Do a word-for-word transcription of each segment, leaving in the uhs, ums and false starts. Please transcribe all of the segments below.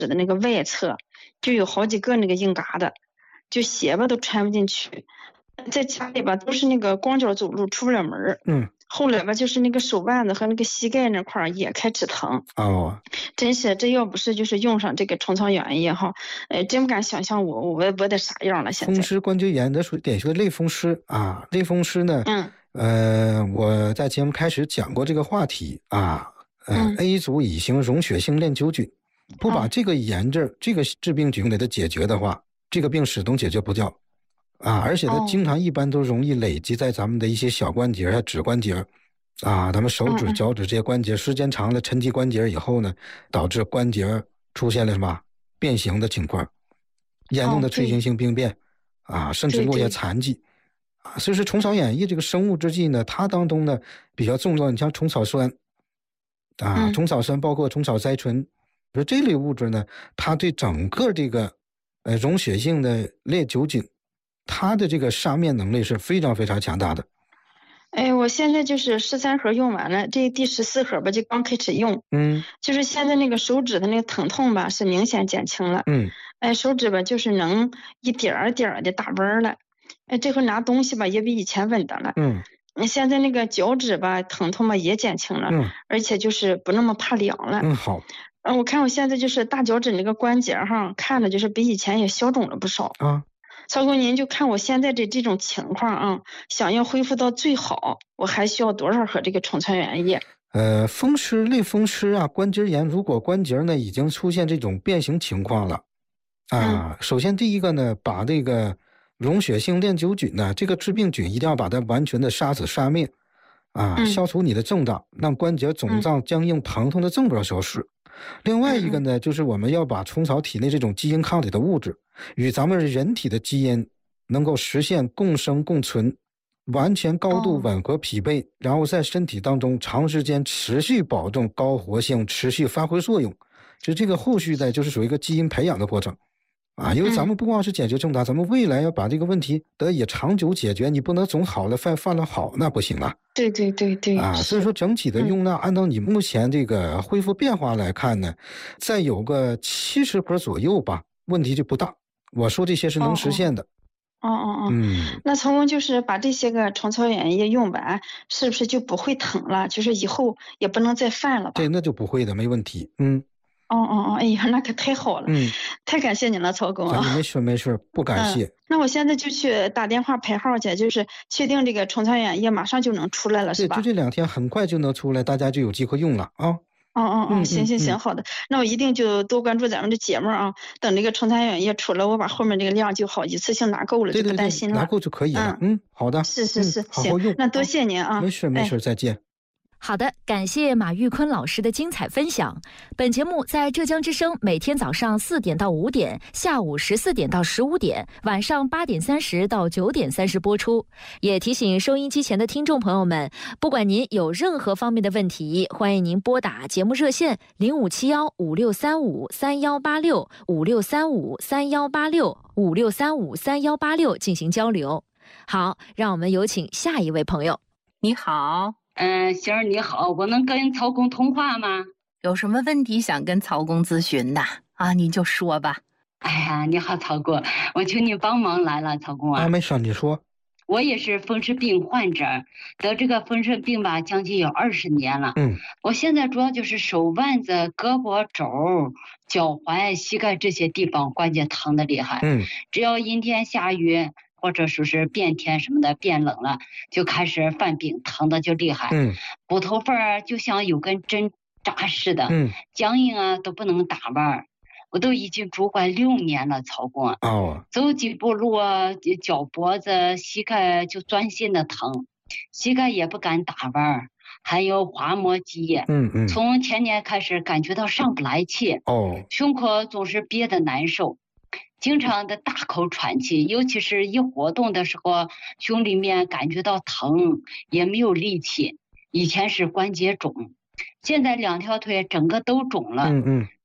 的那个外侧就有好几个那个硬疙瘩，就鞋吧都穿不进去，在家里吧都是那个光脚走路出不了门。 嗯， 后来吧就是那个手腕子和那个膝盖那块也开始疼。 哦， 真是这要不是就是用上这个虫草原液哈，呃，真不敢想象我我我得啥样了。现在风湿关节炎的属于典型的类风湿啊，类风湿呢， 嗯， 呃，我在节目开始讲过这个话题啊，呃、嗯、，A 组乙型溶血性链球菌，不把这个炎症、哦、这个致病菌给它解决的话，这个病始终解决不掉啊，而且它经常一般都容易累积在咱们的一些小关节啊、指关节啊，咱们手指、脚趾这些关节，时间长了沉积关节以后呢，导致关节出现了什么变形的情况，严重的退行性病变。哦啊，甚至落下残疾啊，所以说虫草原液这个生物制剂呢，它当中呢比较重要，你像虫草酸啊，虫草酸包括虫草甾醇，说这类物质呢，它对整个这个呃溶血性的链球菌，它的这个杀灭能力是非常非常强大的。 哎，我现在就是十三盒用完了，这第十四盒吧就刚开始用， 嗯， 就是现在那个手指的那个疼痛吧是明显减轻了， 嗯， 哎，手指吧就是能一点儿点儿的打弯了，哎，这回拿东西吧也比以前稳当了， 嗯， 现在那个脚趾吧疼痛吧也减轻了， 嗯， 而且就是不那么怕凉了， 嗯，好， 嗯，我看我现在就是大脚趾那个关节哈，看着就是比以前也消肿了不少啊。 曹工，您就看我现在的这种情况啊，想要恢复到最好，我还需要多少盒这个虫草原液？ 呃，风湿类风湿啊，关节炎，如果关节呢已经出现这种变形情况了，啊，嗯、首先第一个呢，把这个溶血性链球菌呢，这个致病菌一定要把它完全的杀死杀灭，啊，嗯、消除你的症状，让关节肿胀、僵硬、疼痛的症状消失。另外一个呢，就是我们要把虫草体内这种基因抗体的物质与咱们人体的基因能够实现共生共存，完全高度吻合匹配，然后在身体当中长时间持续保证高活性，持续发挥作用。就这个后续的就是属于一个基因培养的过程啊，因为咱们不光是解决症状，咱们未来要把这个问题得以长久解决，你不能总好了犯犯了好，那不行了。 对对对对啊，所以说整体的用量，按照你目前这个恢复变化来看呢，再有个七十盒左右吧，问题就不大。我说这些是能实现的。 哦哦哦， 嗯， 那从就是把这些个虫草原液用完，是不是就不会疼了？就是以后也不能再犯了吧？ 对，那就不会的，没问题。嗯。 哦哦哦，哎呀，那可太好了， 嗯， 太感谢您了，曹工啊！ 没事没事，不感谢、嗯。 那我现在就去打电话排号去，就是确定这个虫草原液马上就能出来了，是吧？ 对，就这两天很快就能出来，大家就有机会用了啊。 哦哦哦，行行行， 嗯、 好的，那我一定就多关注咱们的节目啊。等这个虫草原液出来，我把后面这个量就好，一次性拿够了， 对对对， 就不担心了。 拿够就可以了。嗯，嗯好的。 是是是， 嗯、好好用。 那多谢您啊。 没事没事，哎、再见。 好的，感谢马玉坤老师的精彩分享。本节目在浙江之声每天早上四点到五点，下午十四点到十五点，晚上八点三十到九点三十播出。也提醒收音机前的听众朋友们，不管您有任何方面的问题，欢迎您拨打节目热线零五七幺五六三五三幺八六五六三五三幺八六五六三五三幺八六进行交流。好，让我们有请下一位朋友。 你好。 嗯，星儿你好，我能跟曹工通话吗？ 有什么问题想跟曹工咨询的啊？你就说吧。 哎呀，你好，曹工，我求你帮忙来了，曹工啊。 啊，没事，你说。 我也是风湿病患者，得这个风湿病吧，将近有二十年了。 嗯。 我现在主要就是手腕子、胳膊肘、脚踝、膝盖这些地方关节疼的厉害。 嗯。 只要阴天下雨。或者说是变天什么的，变冷了就开始犯病，疼的就厉害。 嗯， 骨头缝儿就像有根针扎似的， 嗯， 僵硬啊都不能打弯。我都已经拄拐六年了，曹工。 哦， 走几步路啊，脚脖子、膝盖就钻心的疼，膝盖也不敢打弯。还有滑膜肌， 嗯嗯， 从前年开始感觉到上不来气， 哦， 胸口总是憋得难受。经常的大口喘气，尤其是一活动的时候，胸里面感觉到疼，也没有力气。以前是关节肿，现在两条腿整个都肿了。 嗯嗯，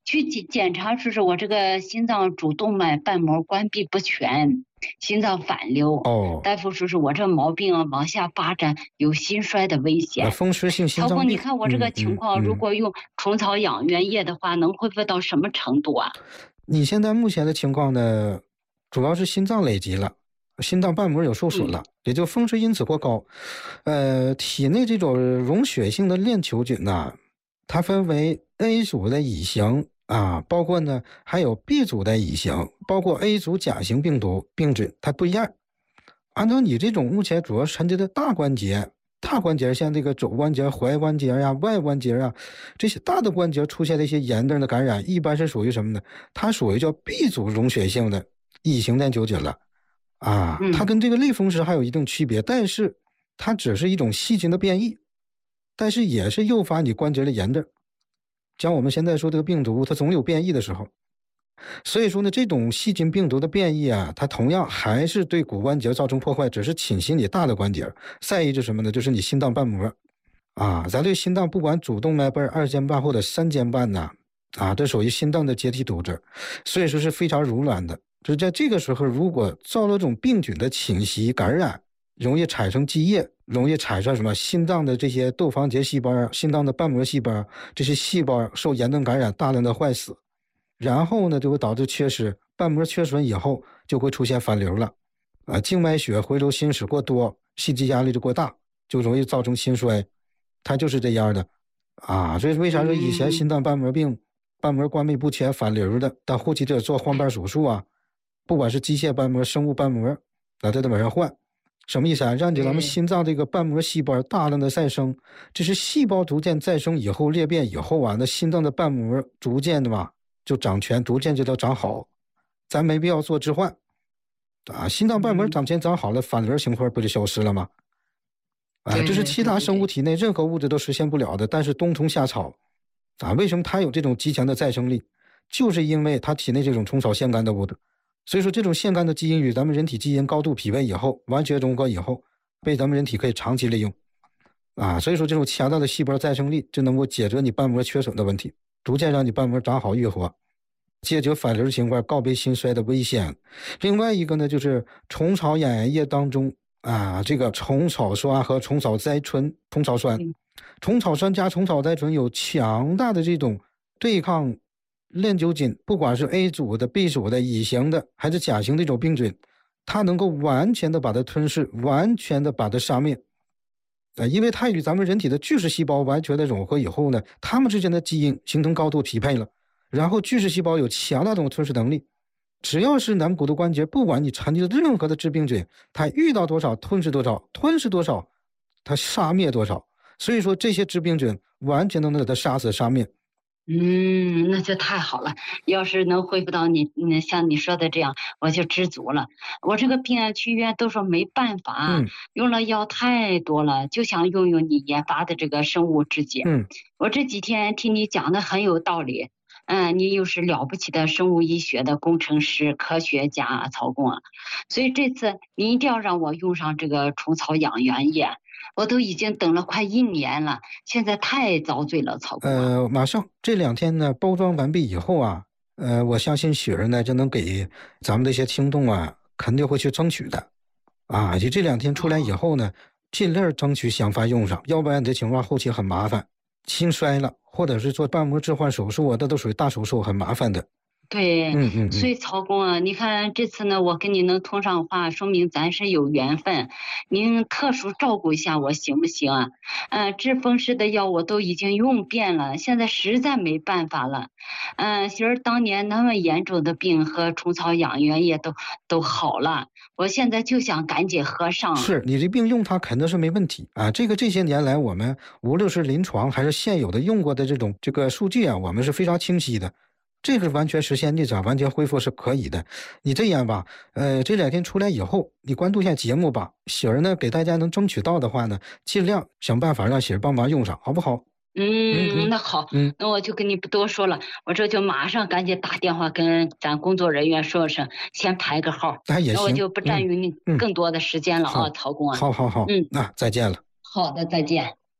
去检检查说是我这个心脏主动脉瓣膜关闭不全，心脏反流。 哦， 大夫说是我这毛病啊往下发展有心衰的危险。 风湿性心脏病。 曹工，你看我这个情况， 嗯嗯嗯、 如果用虫草养元液的话，能恢复到什么程度啊？ 你现在目前的情况呢，主要是心脏累积了，心脏瓣膜有受损了，嗯、也就风湿因子过高。呃，体内这种溶血性的链球菌呢，它分为 A 组的乙型啊，包括呢还有 B 组的乙型，包括 A 组甲型病毒病菌，它不一样。按照你这种目前主要沉积的大关节。大关节像这个肘关节、踝关节呀、啊、外关节啊，这些大的关节出现的一些炎症的感染，一般是属于什么呢？它属于叫 B 组溶血性的乙型链球菌了，啊，它跟这个类风湿还有一定区别，但是它只是一种细菌的变异，但是也是诱发你关节的炎症。像我们现在说这个病毒，它总有变异的时候。所以说呢，这种细菌病毒的变异啊，它同样还是对骨关节造成破坏，只是侵袭你大的关节。再一就是什么呢？就是你心脏瓣膜啊，咱对心脏不管主动脉瓣、二尖瓣或者三尖瓣呐，啊，这属于心脏的结缔组织，所以说是非常柔软的。就是在这个时候，如果遭到这种病菌的侵袭感染，容易产生积液，容易产生什么心脏的这些窦房结细胞、心脏的瓣膜细胞，这些细胞受炎症感染，大量的坏死。然后呢，就会导致缺失，瓣膜缺损以后就会出现反流了，啊，静脉血回流心室过多，心肌压力就过大，就容易造成心衰，它就是这样的，啊，所以为啥说以前心脏瓣膜病、瓣膜关闭不全反流的，但后期得做换瓣手术啊，不管是机械瓣膜、生物瓣膜，啊，这都往上换，什么意思啊？让你咱们心脏这个瓣膜细胞大量的再生，这是细胞逐渐再生以后裂变以后啊，那心脏的瓣膜逐渐的嘛。就长全，逐渐就都长好，咱没必要做置换，啊，心脏瓣膜长全长好了，反流情况不就消失了吗？啊，这是其他生物体内任何物质都实现不了的，但是冬虫夏草，啊，为什么它有这种极强的再生力？就是因为它体内这种虫草腺苷的物质，所以说这种腺苷的基因与咱们人体基因高度匹配以后，完全融合以后，被咱们人体可以长期利用，啊，所以说这种强大的细胞再生力就能够解决你瓣膜缺损的问题。逐渐让你瓣膜长好愈合，解决反流情况，告别心衰的危险。另外一个呢，就是虫草养元液当中啊，这个虫草酸和虫草甾醇、虫草酸、虫草酸加虫草甾醇有强大的这种对抗链球菌，不管是 A 组的、B 组的、乙型的还是甲型这种病菌，它能够完全的把它吞噬，完全的把它杀灭。呃，因为它与咱们人体的巨噬细胞完全的融合以后呢，它们之间的基因形成高度匹配了，然后巨噬细胞有强大的这种吞噬能力，只要是咱们骨头关节，不管你沉积的任何的致病菌，它遇到多少吞噬多少，吞噬多少，它杀灭多少，所以说这些致病菌完全能把它杀死杀灭。 嗯，那就太好了。要是能恢复到你，你像你说的这样，我就知足了。我这个病啊，去医院都说没办法，嗯、用了药太多了，就想用用你研发的这个生物制剂。嗯，我这几天听你讲的很有道理。嗯，你又是了不起的生物医学的工程师、科学家曹工啊，所以这次你一定要让我用上这个虫草养元液。我都已经等了快一年了，现在太遭罪了，曹工。 呃，马上这两天呢，包装完毕以后啊，呃，我相信雪儿呢就能给咱们这些听众啊，肯定会去争取的，啊，就这两天出来以后呢，尽量争取想法用上，要不然你这情况后期很麻烦，心衰了，或者是做瓣膜置换手术啊，这都属于大手术，很麻烦的。 对， 嗯嗯， 所以曹工啊，你看这次呢，我跟你能通上话，说明咱是有缘分。您特殊照顾一下我行不行啊？嗯、呃，治风湿的药我都已经用遍了，现在实在没办法了。嗯、呃，其实当年那么严重的病和虫草养元液都都好了，我现在就想赶紧喝上。 是你这病用它肯定是没问题啊。这个这些年来，我们无论是临床还是现有的用过的这种这个数据啊，我们是非常清晰的。这个完全实现逆转、完全恢复是可以的。你这样吧，呃，这两天出来以后，你关注一下节目吧。喜儿呢，给大家能争取到的话呢，尽量想办法让喜儿帮忙用上，好不好？ 嗯，嗯那好，嗯，那我就跟你不多说了，我这就马上赶紧打电话跟咱工作人员说声，先排个号。 那也行， 那我就不占用你更多的时间了啊，曹工啊。 好好好，嗯，那再见了。 好的，再见。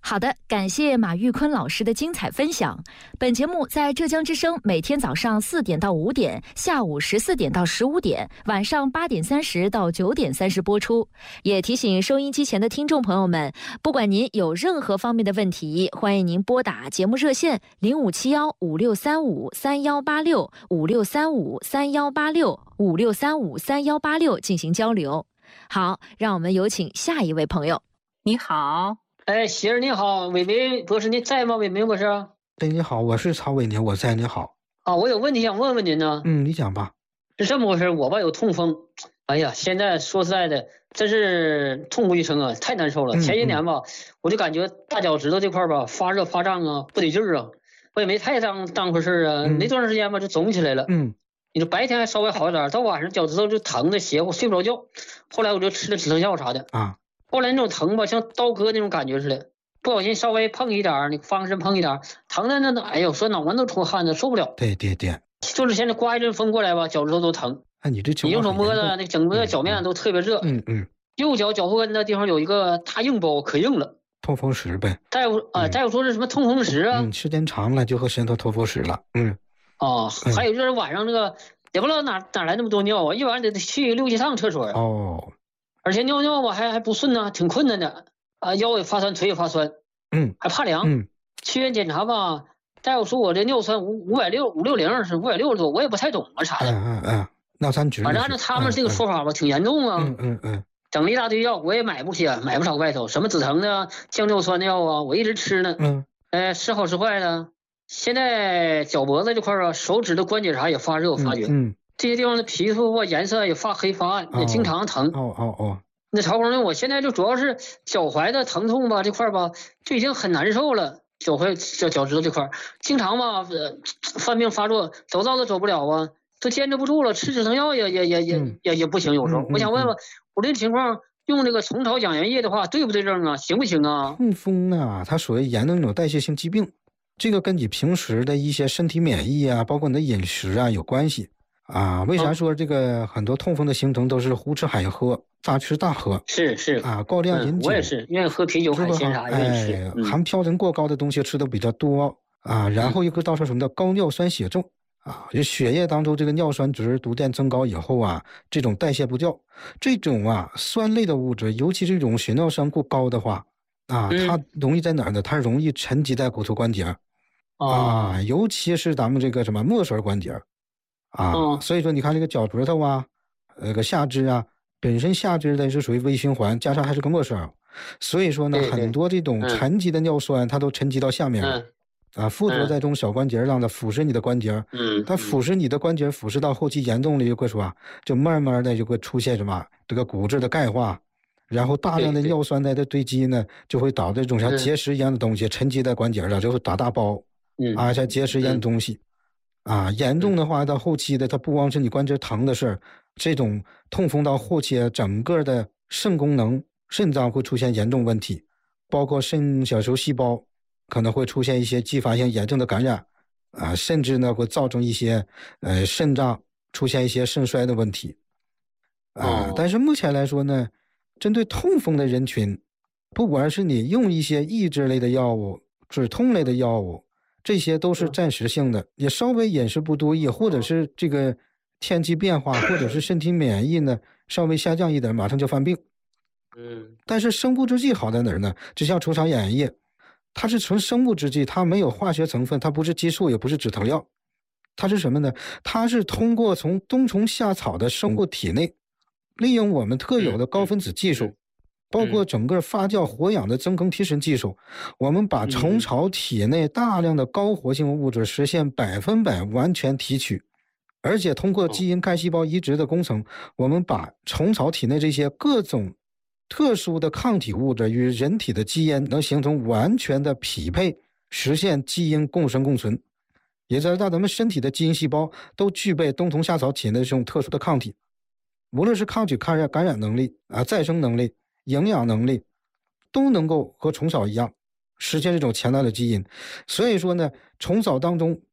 好的，感谢马玉坤老师的精彩分享。本节目在浙江之声每天早上四点到五点，下午十四点到十五点，晚上八点三十到九点三十播出。也提醒收音机前的听众朋友们，不管您有任何方面的问题，欢迎您拨打节目热线零五七幺五六三五三幺八六五六三五三幺八六五六三五三幺八六进行交流。好，让我们有请下一位朋友。 你好。 哎，喜儿你好，伟明博士您在吗？伟明博士。 哎，你好，我是曹伟宁，我在，你好。 啊，我有问题想问问您呢。 嗯，你讲吧。 是这么回事，我吧有痛风，哎呀，现在说实在的，真是痛不欲生啊，太难受了。 嗯、 前些年吧，我就感觉大脚趾头这块吧发热发胀啊，不得劲儿啊，我也没太当当回事啊、嗯，没多长时间吧就肿起来了。 嗯， 你说白天还稍微好点，到晚上脚趾头就疼的邪乎，睡不着觉。后来我就吃了止疼药啥的啊。 后来那种疼吧，像刀割那种感觉似的，不小心稍微碰一点，你翻身碰一点，疼的那那，哎呦，说脑门都出汗的，受不了。 对对对， 就是现在刮一阵风过来吧，脚趾头都疼。 哎、啊，你这你用手摸的，那整个脚面都特别热。 嗯嗯。 右脚脚后跟那地方有一个大硬包，可硬了。 痛风石呗。 大夫啊，大夫说是什么痛风石啊？ 嗯，时间长了就和渗透痛风石了。嗯。 哦，还有就是晚上那个也不知道哪哪来那么多尿啊，一晚上得去六七趟厕所。 哦。 而且尿尿吧还还不顺呢，挺困难的啊，腰也发酸，腿也发酸， 嗯， 还怕凉。 嗯， 去医院检查吧，大夫说我这尿酸五五百六五六零是五百六多，我也不太懂啊啥的。 嗯嗯嗯，尿酸值。 反正按照他们这个说法吧，嗯、挺严重啊。 嗯嗯嗯。 整了一大堆药，我也买不起，买不少外头，什么止疼的、降尿酸的药啊，我一直吃呢。 嗯。 呃，时好时坏的。现在脚脖子这块啊，手指的关节啥也发热发觉。 嗯。嗯这些地方的皮肤啊颜色也发黑发暗，也经常疼。 哦哦哦。 那曹工呢？我现在就主要是脚踝的疼痛吧，这块吧就已经很难受了。脚踝脚脚趾头这块，经常吧呃犯病发作，走道都走不了啊，都坚持不住了。吃止疼药也也也也、嗯、也也不行，有时候。嗯嗯、我想问问，我这情况用这个虫草养元液的话，对不对症啊？行不行啊？ 痛风啊，它属于严重的代谢性疾病，这个跟你平时的一些身体免疫啊，包括你的饮食啊有关系。啊，为啥说这个很多痛风的形成都是胡吃海喝、大吃大喝？ 是是啊，高量饮酒、 嗯，我也是愿意喝啤酒、海鲜啥愿意吃。 哎，含嘌呤过高的东西吃的比较多啊，然后一个到说什么叫高尿酸血症啊，就血液当中这个尿酸值逐渐增高以后啊，这种代谢不掉，这种啊酸类的物质，尤其是这种血尿酸过高的话啊，它容易在哪儿呢？它容易沉积在骨头关节啊，尤其是咱们这个什么末梢关节。啊、嗯，所以说你看这个脚趾头啊，那个下肢啊，本身下肢的是属于微循环，加上还是个末梢，所以说呢， 对对很多这种沉积的尿酸，嗯、它都沉积到下面了，嗯、啊，附着在这种小关节上的，腐蚀你的关节， 嗯， 它腐蚀你的关节，腐蚀到后期严重了就会说，就慢慢的就会出现什么这个骨质的钙化，然后大量的尿酸在的堆积呢，就会导致这种像结石一样的东西沉积在关节上，就会打大包， 嗯， 啊，像结石一样的东西。嗯啊，严重的话到后期的，它不光是你关节疼的事儿，这种痛风到后期整个的肾功能、肾脏会出现严重问题，包括肾小球细胞可能会出现一些继发性炎症的感染，啊，甚至呢会造成一些呃肾脏出现一些肾衰的问题，啊，但是目前来说呢，针对痛风的人群，不管是你用一些抑制类的药物、止痛类的药物。这些都是暂时性的，也稍微饮食不多益，或者是这个天气变化，或者是身体免疫呢稍微下降一点，马上就犯病。 嗯， 但是生物制剂好在哪儿呢？就像虫草养元液，它是纯生物制剂，它没有化学成分，它不是激素，也不是止疼药，它是什么呢？它是通过从冬虫夏草的生物体内，利用我们特有的高分子技术。包括整个发酵活氧的增更提神技术，我们把虫草体内大量的高活性物质实现百分百完全提取，而且通过基因干细胞移植的工程，我们把虫草体内这些各种特殊的抗体物质与人体的基因能形成完全的匹配，实现基因共生共存。也就是让咱们身体的基因细胞都具备冬虫夏草体内这种特殊的抗体，无论是抗体感染感染能力啊、再生能力、营养能力都能够和虫草一样实现这种强大的基因。所以说呢，虫草当中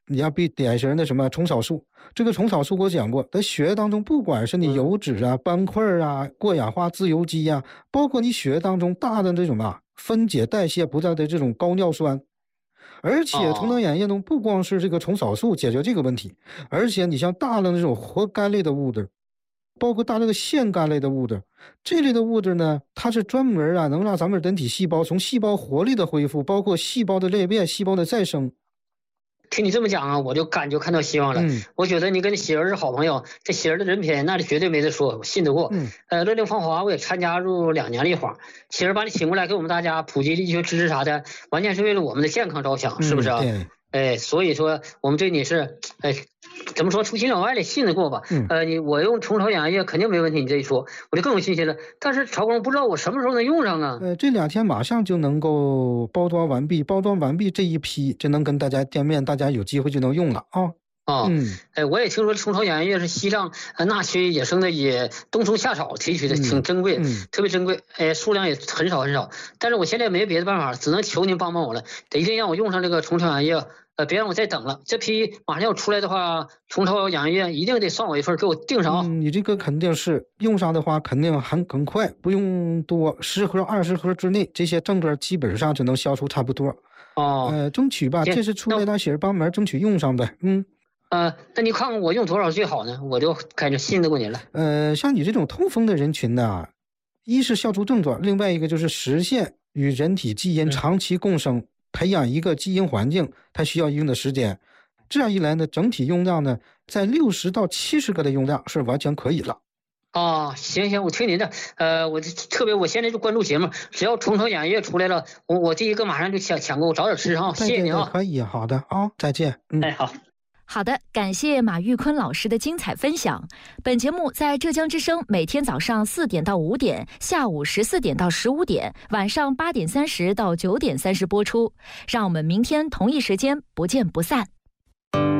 你要比典型的什么虫草素，这个虫草素我讲过，在血液当中，不管是你油脂啊、斑块啊、过氧化自由基啊，包括你血液当中大的这种啊分解代谢不在的这种高尿酸。而且虫草盐液中不光是这个虫草素解决这个问题，而且你像大量的这种活苷类的物质，包括大量的腺苷类的物质，这类的物质呢，它是专门啊能让咱们人体细胞从细胞活力的恢复，包括细胞的裂变、细胞的再生。 听你这么讲啊，我就感觉看到希望了。嗯、我觉得你跟喜儿是好朋友，这喜儿的人品那里绝对没得说，我信得过。嗯、呃，乐龄芳华我也参加入两年了一晃，喜儿把你请过来给我们大家普及医学知识啥的，完全是为了我们的健康着想，是不是啊？ 嗯、 哎，所以说我们对你是哎。怎么说？除心两外里信得过吧？嗯，呃，你我用虫草养液肯定没问题，你这一说，我就更有信心了。但是曹工不知道我什么时候能用上啊？ 呃，这两天马上就能够包装完毕，包装完毕这一批就能跟大家见面，大家有机会就能用了啊。 啊，嗯，哎，我也听说虫草养液是西藏呃那区野生的野冬虫夏草提取的，挺珍贵，嗯、特别珍贵，哎，数量也很少很少。但是我现在没别的办法，只能求您帮帮我了，得一定让我用上这个虫草养液。呃，别让我再等了，这批马上要出来的话，虫草养液一定得算我一份，给我订上啊、 嗯！你这个肯定是用上的话，肯定很很快，不用多，十盒、二十盒之内，这些症状基本上就能消除差不多。 哦， 呃，争取吧，这是出来让喜儿帮忙，争取用上呗。嗯， 呃，那你看看我用多少最好呢？我就开始信得过您了。 呃，像你这种痛风的人群呢，一是消除症状，另外一个就是实现与人体基因长期共生。嗯，培养一个基因环境，它需要一定的时间。这样一来呢，整体用量呢，在六十到七十个的用量是完全可以了。 啊，行行，我听您的。呃，我特别，我现在就关注节目，只要虫草养液出来了，我我第一个马上就抢抢购，早点吃啊！谢谢您啊。 可以，好的啊，再见。嗯， 哎，好。 好的，感谢马玉坤老师的精彩分享。本节目在浙江之声每天早上四点到五点，下午十四点到十五点，晚上八点三十到九点三十播出。让我们明天同一时间不见不散。